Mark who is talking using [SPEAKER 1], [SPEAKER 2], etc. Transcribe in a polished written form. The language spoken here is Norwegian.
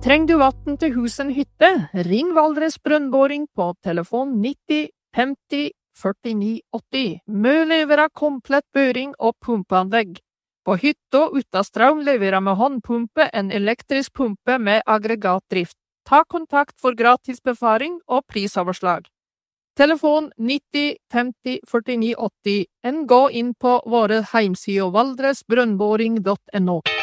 [SPEAKER 1] Trenger du vatten til husen hytte? Ring Valdres Brønnboring på telefon 90 50 49 80. Mø leverer komplett børing og pumpeanlegg. På hytta uten strøm leverer med håndpumpe en elektrisk pumpe med aggregatdrift. Ta kontakt for gratis befaring og prisoverslag. Telefon 90 50 49 80. En gå inn på våre heimsider valdresbrønnboring.no.